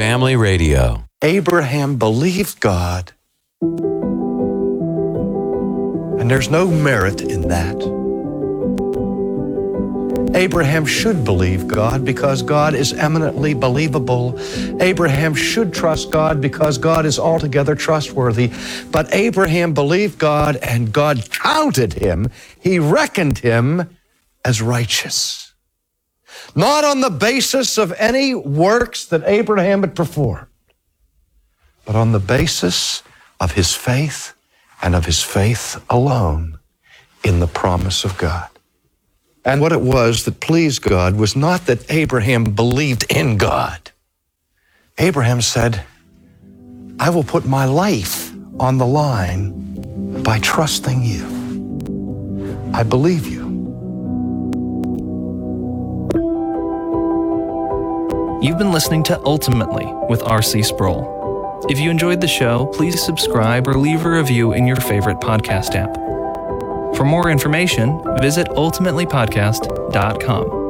Family Radio. Abraham believed God, and there's no merit in that. Abraham should believe God because God is eminently believable. Abraham should trust God because God is altogether trustworthy. But Abraham believed God, and God counted him. He reckoned him as righteous. Not on the basis of any works that Abraham had performed, but on the basis of his faith and of his faith alone in the promise of God. And what it was that pleased God was not that Abraham believed in God. Abraham said, I will put my life on the line by trusting you. I believe you. You've been listening to Ultimately with R.C. Sproul. If you enjoyed the show, please subscribe or leave a review in your favorite podcast app. For more information, visit ultimatelypodcast.com.